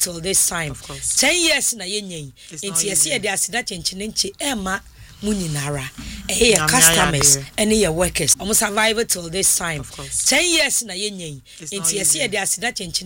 till this time 10 years na yenyen enti yesi ye de asida chenchene nche ema munyinara eh customers and your workers almost survive till this time 10 years na yenyen enti yesi ye de asida chenchene